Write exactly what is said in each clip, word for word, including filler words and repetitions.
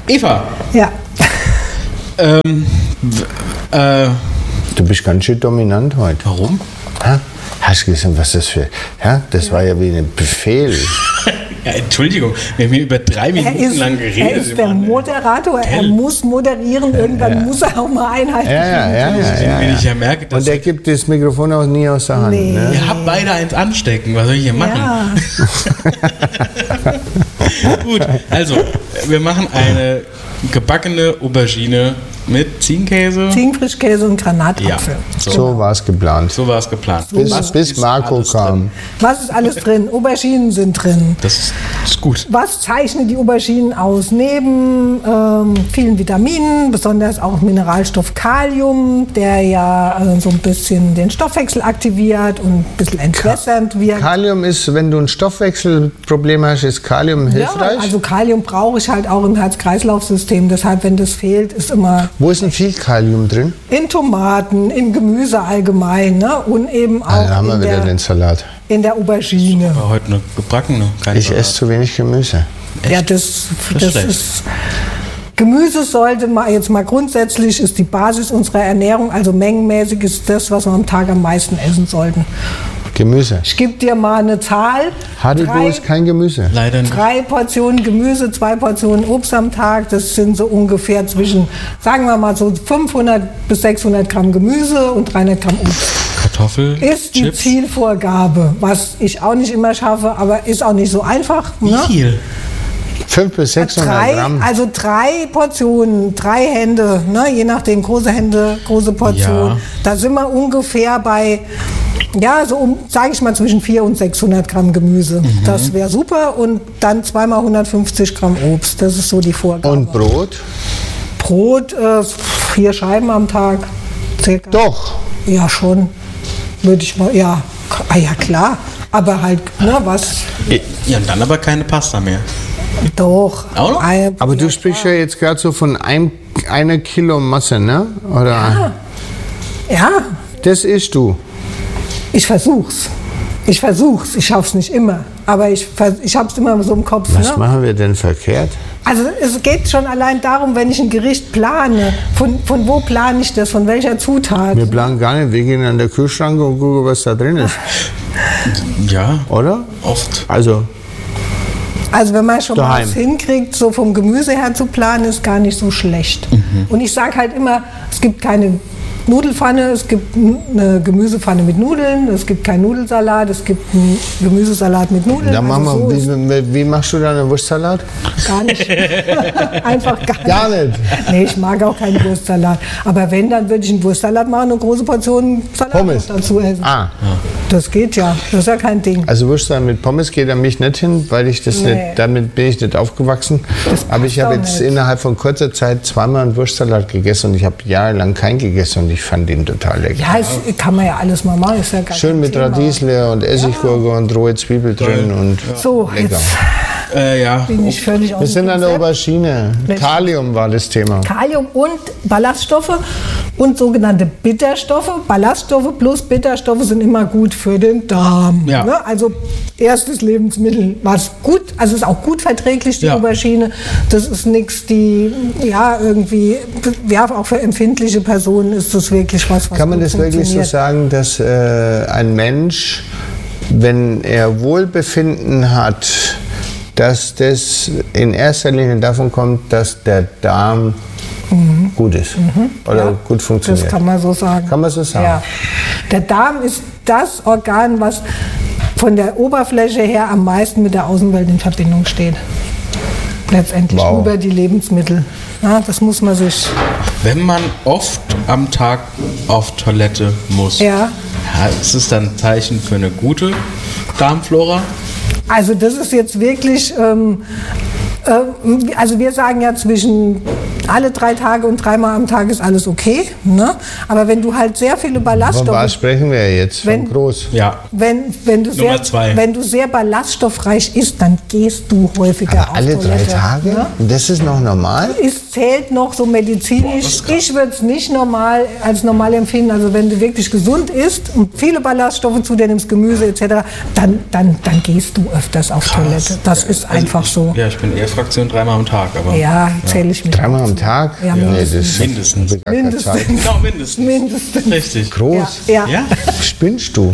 Eva. Ja. Ähm, äh, Du bist ganz schön dominant heute. warum? Ha? Hast du gesehen, was das für... Ja, das war ja wie ein Befehl. Ja, Entschuldigung, wir haben hier über drei Er Minuten ist, lang geredet. er ist der Mann. Moderator, er Gell? muss moderieren, irgendwann Ja. muss er auch mal einhalten. Ja, ja, ja, ja, ja, Wenn ich ja. ja merke, dass Und er gibt das Mikrofon auch nie aus der Hand. Nee. Ne? ihr habt beide eins anstecken. Was soll ich hier machen? Ja. Gut, also, wir machen eine gebackene Aubergine mit Ziegenkäse. Ziegenfrischkäse und Granatapfel. Ja, so, So war es geplant. so war es geplant. Bis, Was bis ist Marco alles kam. drin? Was ist alles drin? Auberginen sind drin. Das ist, das ist gut. Was zeichnet die Auberginen aus? Neben ähm, vielen Vitaminen, besonders auch Mineralstoff Kalium, der ja äh, so ein bisschen den Stoffwechsel aktiviert und ein bisschen entwässernd wirkt. Kalium ist, wenn du ein Stoffwechselproblem hast, ist Kalium Ja, hilfreich? also Kalium brauche ich halt auch im Herz-Kreislauf-System. Deshalb, wenn das fehlt, ist immer Wo ist denn viel Kalium drin? in Tomaten, im Gemüse allgemein, ne? Und eben auch Ah, da haben wir in, wieder der, den Salat. in der Aubergine. War heute eine gebackene. Kein Ich Salat. esse zu wenig Gemüse. Ja, das, Das das ist schlecht. ist. Gemüse sollte mal jetzt mal grundsätzlich ist die Basis unserer Ernährung, also mengenmäßig ist das, was wir am Tag am meisten essen sollten. Gemüse. Ich gebe dir mal eine Zahl. Haribo Drei- ist kein Gemüse. Leider nicht. Drei Portionen Gemüse, zwei Portionen Obst am Tag, das sind so ungefähr zwischen, sagen wir mal so fünfhundert bis sechshundert Gramm Gemüse und dreihundert Gramm Obst. Kartoffel, Ist die Chips. Zielvorgabe, was ich auch nicht immer schaffe, aber ist auch nicht so einfach. Wie Ne? viel? fünfhundert bis sechshundert Drei, Gramm. also drei Portionen, drei Hände, ne? Je nachdem, große Hände, große Portion. Ja. Da sind wir ungefähr bei, ja, so um, sage ich mal, zwischen vierhundert und sechshundert Gramm Gemüse. Mhm. Das wäre super. Und dann zweimal hundertfünfzig Gramm Obst. Das ist so die Vorgabe. Und Brot? Brot, äh, vier Scheiben am Tag, circa. Doch. Ja, schon. Würde ich mal, ja. Ah, ja, klar. Aber halt, ne, was? Ja, und dann aber keine Pasta mehr. Doch. Auch noch? Ein- Aber du sprichst ja jetzt gerade so von einem, einer Kilo Masse, ne? Oder? Ja, Das isst du. ich versuch's. Ich versuch's. Ich schaff's nicht immer. Aber ich, vers- ich hab's immer so im Kopf. Was Ne? machen wir denn verkehrt? Also es geht schon allein darum, wenn ich ein Gericht plane, von, von wo plane ich das, von welcher Zutat. Wir planen gar nicht. Wir gehen an den Kühlschrank und gucken, was da drin ist. Ja, Oder? oft. Also, Also wenn man schon mal Daheim. was hinkriegt, so vom Gemüse her zu planen, ist gar nicht so schlecht. Und ich sage halt immer, es gibt keine Nudelfanne, es gibt eine Gemüsepfanne mit Nudeln, es gibt keinen Nudelsalat, es gibt einen Gemüsesalat mit Nudeln. dann machen also wir, so ist wie, wie machst du dann einen Wurstsalat? gar nicht. Einfach gar nicht. Gar nicht. Nee, ich mag auch keinen Wurstsalat. Aber wenn, dann würde ich einen Wurstsalat machen und eine große Portion Salat Pommes. noch dazu essen. Ah, Das geht ja, das ist ja kein Ding. also Wurstsalat mit Pommes geht an mich nicht hin, weil ich das Nee. nicht, damit bin ich nicht aufgewachsen. Aber ich habe doch jetzt nicht. innerhalb von kurzer Zeit zweimal einen Wurstsalat gegessen und ich habe jahrelang keinen gegessen und ich fand den total lecker. Ja, es kann man ja alles mal machen. Ist ja gar Schön kein mit Thema. Radiesle und Essiggurke und rohe Zwiebel drin und So, lecker. jetzt Äh, ja. bin ich völlig aus Wir dem sind an der Konzept. Aubergine. Welche? Kalium war das Thema. Kalium und Ballaststoffe und sogenannte Bitterstoffe. Ballaststoffe plus Bitterstoffe sind immer gut für den Darm. Ja. Ne? Also erstes Lebensmittel, was gut, also ist auch gut verträglich, die Ja. Aubergine. Das ist nichts, die, ja, irgendwie, ja, auch für empfindliche Personen ist das wirklich was, was Kann man gut das wirklich so funktioniert. sagen, dass äh, ein Mensch, wenn er Wohlbefinden hat, dass das in erster Linie davon kommt, dass der Darm gut ist oder Ja, gut funktioniert? Das kann man so sagen. Kann man so sagen. Ja. Der Darm ist das Organ, was von der Oberfläche her am meisten mit der Außenwelt in Verbindung steht. Letztendlich Wow. über die Lebensmittel. Ja, das muss man sich. Wenn man oft am Tag auf Toilette muss, Ja. ja, ist es dann ein Zeichen für eine gute Darmflora? Also das ist jetzt wirklich. Ähm, äh, also wir sagen ja zwischen alle drei Tage und dreimal am Tag ist alles okay. Ne? Aber wenn du halt sehr viele Ballaststoffe... Von was sprechen wir jetzt? Von Wenn- groß? Ja. Wenn, wenn, du Nummer sehr, zwei. wenn du sehr ballaststoffreich isst, dann gehst du häufiger Aber auf alle drei Toilette. Tage? Ne? Und das ist noch normal? Es zählt noch so medizinisch. ist krass. Ich würde es nicht normal als normal empfinden. Also wenn du wirklich gesund isst und viele Ballaststoffe zu dir nimmst, Gemüse et cetera, dann, dann, dann gehst du öfters auf Toilette. Das ist Also einfach ich, so. Ja, ich bin eher Fraktion dreimal am Tag. Aber Ja, zähle ich mit. Dreimal am Tag? Ja, nee, mindestens. das Mindestens. ist gar keine Mindestens. Zeit. Genau, mindestens. Mindestens. Richtig. Groß? Ja, ja. Ja? Spinnst du?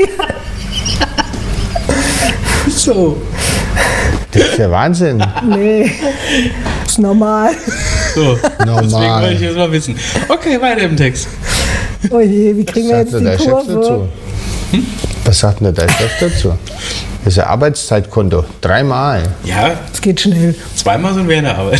So. Das ist ja Wahnsinn. Nee, ist normal. So. Normal. Deswegen wollte ich das mal wissen. Okay, weiter im Text. Oh je, wie kriegen wir Was jetzt sagt denn die der Chef dazu? Kurve? Was sagt denn der Chef dazu? Das ist ein Arbeitszeitkonto. Dreimal. Ja, Es geht schnell. zweimal sind wir in der Arbeit.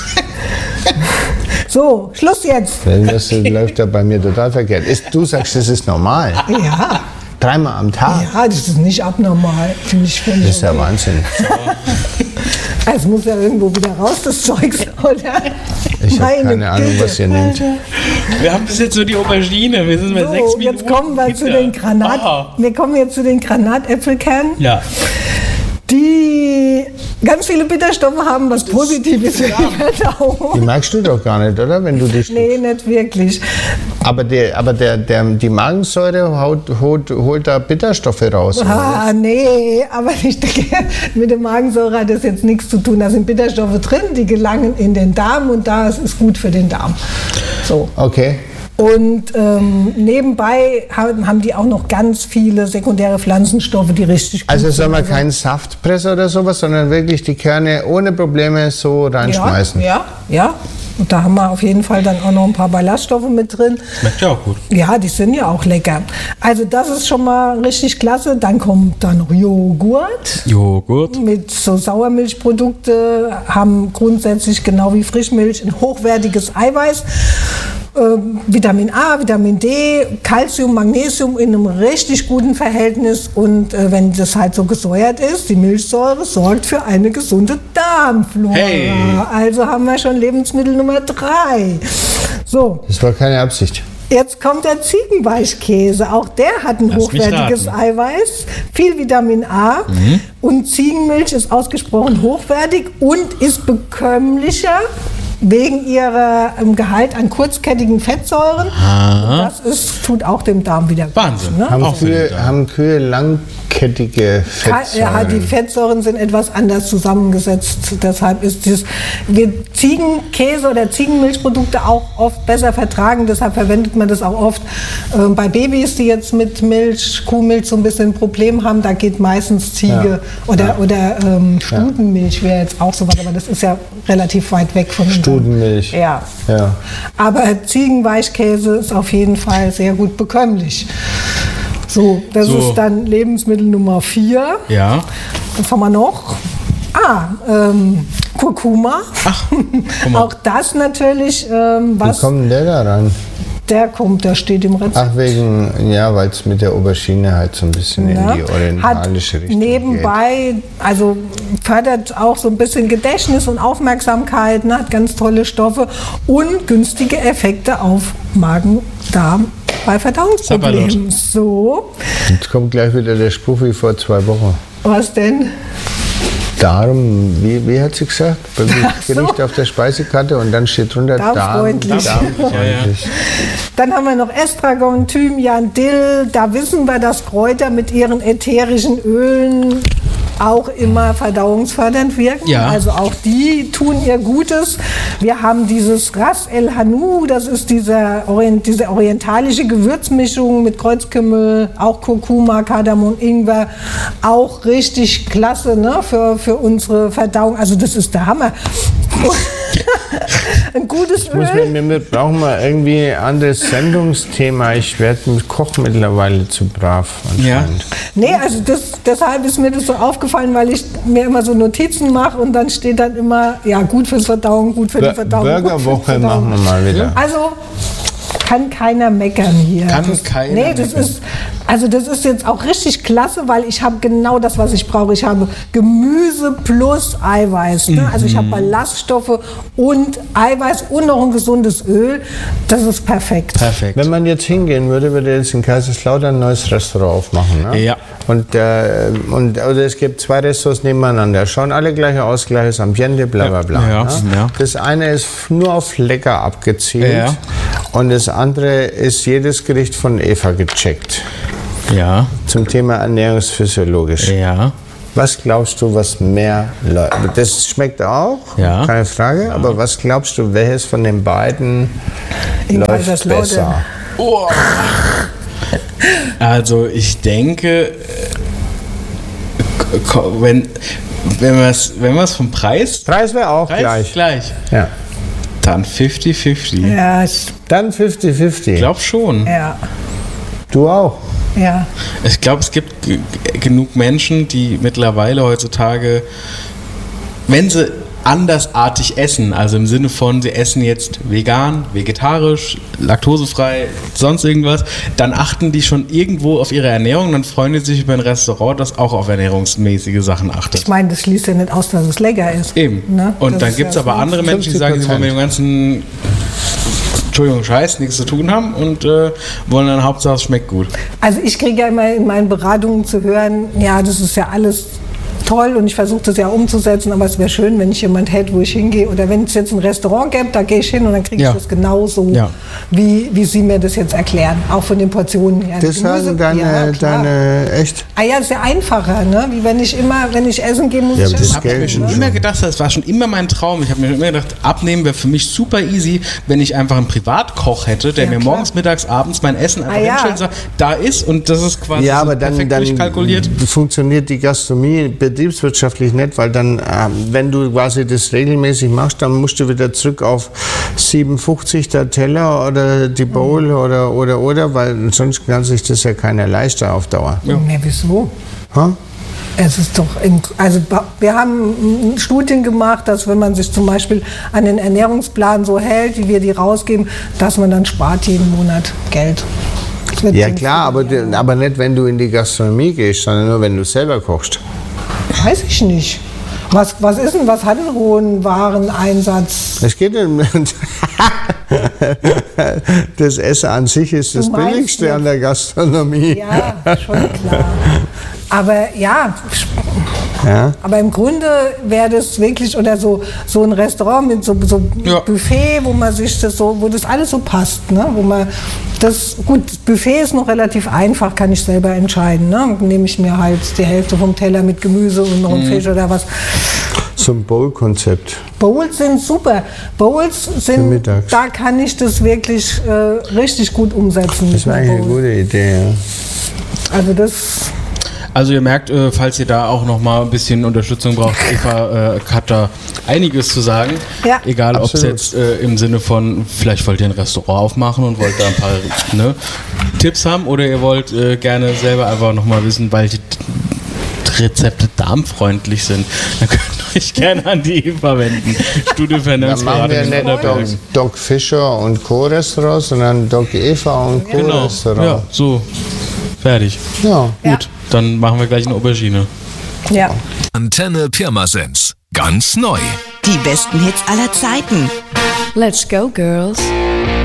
So, Schluss jetzt. Das läuft ja bei mir total verkehrt. Ist, du sagst, das ist normal. Ja, Dreimal am Tag. ja, das ist nicht abnormal. Finde ich völlig Das ist ja okay. Wahnsinn. Also es muss ja irgendwo wieder raus, das Zeugs, oder? Ich habe Meine keine Ahnung, Güte. was ihr nehmt. Wir haben bis jetzt nur die Aubergine. Wir sind bei sechs So, Minuten. jetzt kommen wir zu Kinder. den Granat. Ah. Wir kommen jetzt zu den Granatäpfelkernen, Ja. die ganz viele Bitterstoffe haben, was positiv ist für die Verdauung. Die magst du doch gar nicht, oder? Wenn du dich. Nee, nicht wirklich. Aber, der, aber der, der, die Magensäure haut, holt, holt da Bitterstoffe raus. oder? Ah, nee, aber ich denke, mit der Magensäure hat das jetzt nichts zu tun. Da sind Bitterstoffe drin, die gelangen in den Darm und das ist gut für den Darm. So. Okay. Und ähm, nebenbei haben, haben die auch noch ganz viele sekundäre Pflanzenstoffe, die richtig gut Also soll sind. man keinen Saftpresser oder sowas, sondern wirklich die Kerne ohne Probleme so reinschmeißen. Ja, ja, ja. Und da haben wir auf jeden Fall dann auch noch ein paar Ballaststoffe mit drin. Schmeckt ja auch gut. Ja, die sind ja auch lecker. Also das ist schon mal richtig klasse. Dann kommt da noch Joghurt. Joghurt. Mit so Sauermilchprodukte haben grundsätzlich genau wie Frischmilch ein hochwertiges Eiweiß. Ähm, Vitamin A, Vitamin D, Calcium, Magnesium in einem richtig guten Verhältnis und äh, wenn das halt so gesäuert ist, die Milchsäure sorgt für eine gesunde Darmflora. Hey. Also haben wir schon Lebensmittel Nummer drei. So, Das war keine Absicht. jetzt kommt der Ziegenweichkäse. Auch der hat ein Lass mich hochwertiges raten. Eiweiß, viel Vitamin A und Ziegenmilch ist ausgesprochen hochwertig und ist bekömmlicher wegen ihrem Gehalt an kurzkettigen Fettsäuren. Und das ist, tut auch dem Darm wieder gut. Wahnsinn. Ne? Haben Auch für den Kühe, Darm. haben Kühe langkettige Fettsäuren? Ja, die Fettsäuren sind etwas anders zusammengesetzt. Deshalb ist dieses, wir Ziegenkäse oder Ziegenmilchprodukte auch oft besser vertragen. Deshalb verwendet man das auch oft ähm, bei Babys, die jetzt mit Milch, Kuhmilch so ein bisschen ein Problem haben. Da geht meistens Ziege Ja. oder, Ja. oder ähm, Stutenmilch wäre jetzt auch so was, aber das ist ja relativ weit weg von unserem- Studenmilch. Ja. Ja. Aber Ziegenweichkäse ist auf jeden Fall sehr gut bekömmlich. So, das So. ist dann Lebensmittel Nummer vier. Ja. Was haben wir noch? Ah, ähm, Kurkuma. Ach, guck mal. Auch das natürlich, ähm, Wie was kommt denn der da ran? der kommt, der steht im Rezept. Ach, wegen, ja, weil es mit der Aubergine halt so ein bisschen in Ne? die orientalische Hat Richtung nebenbei, also fördert auch so ein bisschen Gedächtnis und Aufmerksamkeit, ne? Hat ganz tolle Stoffe und günstige Effekte auf Magen-Darm bei Verdauungsproblemen. So, geht. Jetzt kommt gleich wieder der Spruch wie vor zwei Wochen. was denn? Darm, wie, wie hat sie gesagt? Bei Ach so. Gericht auf der Speisekarte und dann steht drunter Darm, Darmfreundlich. Darmfreundlich. Dann haben wir noch Estragon, Thymian, Dill. Da wissen wir, dass Kräuter mit ihren ätherischen Ölen auch immer verdauungsfördernd wirken. Ja. Also auch die tun ihr Gutes. Wir haben dieses Ras El Hanout, das ist dieser Orient, diese orientalische Gewürzmischung mit Kreuzkümmel, auch Kurkuma, Kardamom, Ingwer. Auch richtig klasse, ne, für, für unsere Verdauung. Also das ist der Hammer. Ein gutes Ich muss Öl. mir, wir brauchen mal irgendwie ein anderes Sendungsthema. Ich werde mit Koch mittlerweile zu brav anscheinend. Nee, also das, deshalb ist mir das so aufgefallen, weil ich mir immer so Notizen mache und dann steht dann immer, ja, gut fürs Verdauung, gut für die Bur- Verdauung. gut für die Burgerwoche Verdauung. machen wir mal wieder. Also kann keiner meckern hier. Kann das, keiner Nee, das meckern. ist, also das ist jetzt auch richtig klasse, weil ich habe genau das, was ich brauche. Ich habe Gemüse plus Eiweiß. Ne? Also ich habe Ballaststoffe und Eiweiß und noch ein gesundes Öl. Das ist perfekt. Perfekt. Wenn man jetzt hingehen würde, würde jetzt in Kaiserslautern ein neues Restaurant aufmachen. Ne? Ja. Und, äh, und also es gibt zwei Restaurants nebeneinander. Schauen alle gleich aus, gleiches Ambiente, bla bla bla. Ja, ne? ja. Das eine ist nur auf lecker abgezielt Ja. und das andere ist jedes Gericht von Eva gecheckt. Ja, Zum Thema ernährungsphysiologisch. ja. Was glaubst du, was mehr Leute... Das schmeckt auch, Ja. keine Frage. Aber was glaubst du, welches von den beiden In läuft Kaiserslautern. besser? Oh. Also ich denke, äh, ko- wenn, wenn wir es wenn wir's vom Preis, Preis wäre auch Preis gleich. gleich, Ja. dann fünfzig fünfzig. Ja, ich, Dann fünfzig fünfzig. Ich glaube schon. ja, Du auch. ja. Ich glaube, es gibt g- genug Menschen, die mittlerweile heutzutage, wenn sie andersartig essen, also im Sinne von, sie essen jetzt vegan, vegetarisch, laktosefrei, sonst irgendwas, dann achten die schon irgendwo auf ihre Ernährung, dann freuen die sich über ein Restaurant, das auch auf ernährungsmäßige Sachen achtet. Ich meine, das schließt ja nicht aus, dass es lecker ist. Eben. Ne? Und Das dann ist gibt es ja aber so. andere Menschen, die sagen, sie wollen mit dem ganzen Entschuldigung, Scheiß, nichts zu tun haben und äh, wollen dann Hauptsache es schmeckt gut. Also ich kriege ja immer in meinen Beratungen zu hören, ja, das ist ja alles toll und ich versuche das ja umzusetzen, aber es wäre schön, wenn ich jemand hätte, wo ich hingehe. Oder wenn es jetzt ein Restaurant gäbe, da gehe ich hin und dann kriege ich Ja. das genauso, Ja. wie, wie Sie mir das jetzt erklären. Auch von den Portionen her. Das Gemüse- sagen deine, ja, klar. deine echt. Ah ja, das ist ja einfacher, ne? Wie wenn ich immer, wenn ich essen gehe, muss Ja, ich aber das essen. Ich habe mir Geld schon schon. immer gedacht, das war schon immer mein Traum. Ich habe mir schon immer gedacht, abnehmen wäre für mich super easy, wenn ich einfach einen Privatkoch hätte, der Ja, mir klar. morgens, mittags, abends mein Essen einfach Ah, ja. hinstellt und sagt, da ist und das ist quasi Ja, so aber dann, perfekt dann durchkalkuliert. funktioniert die Gastronomie betriebswirtschaftlich nicht, weil dann, ähm, wenn du quasi das regelmäßig machst, dann musst du wieder zurück auf siebenundfünfzig der Teller oder die Bowl oder, oder, oder, weil sonst kann sich das ja keiner leisten auf Dauer. Ja. Nee, wieso? Ha? Es ist doch, in, also ba- wir haben mm, Studien gemacht, dass wenn man sich zum Beispiel an den Ernährungsplan so hält, wie wir die rausgeben, dass man dann spart jeden Monat Geld. Das wird Ja sonst- klar, aber, die- aber nicht, wenn du in die Gastronomie gehst, sondern nur, wenn du selber kochst. Weiß ich nicht. Was, was ist denn, was hat einen hohen Wareneinsatz? Es geht um das Essen an sich ist das Du meinst Billigste jetzt- an der Gastronomie. Ja, schon klar. Aber ja, Ja. aber im Grunde wäre das wirklich, oder so, so ein Restaurant mit so, so Ja. Buffet, wo man sich das so, wo das alles so passt, ne? Wo man das, gut, das Buffet ist noch relativ einfach, kann ich selber entscheiden, ne? Nehme ich mir halt die Hälfte vom Teller mit Gemüse und noch einen Fisch oder was. So ein Bowl-Konzept. Bowls sind super. Bowls Für sind, mittags. da kann ich das wirklich äh, richtig gut umsetzen. Das mit wäre einem eigentlich eine Bowl. gute Idee. Ja. Also das, Also ihr merkt, äh, falls ihr da auch noch mal ein bisschen Unterstützung braucht, Eva äh, hat da einiges zu sagen. Ja. Egal, ob es Absolut. jetzt äh, im Sinne von, vielleicht wollt ihr ein Restaurant aufmachen und wollt da ein paar ne, Tipps haben oder ihr wollt äh, gerne selber einfach noch mal wissen, weil die Rezepte darmfreundlich sind, dann könnt ihr euch gerne an die Eva wenden. Studio Dann machen Ernährungsberatung wir in nicht Doc, Sonderbergen. Doc Fischer und Co. Restaurant, sondern Doc Eva und Co. Genau, Restaurant. ja, so, fertig. Ja. ja. Gut, dann machen wir gleich eine Aubergine. ja. Antenne Pirmasens. Ganz neu. Die besten Hits aller Zeiten. Let's go, girls.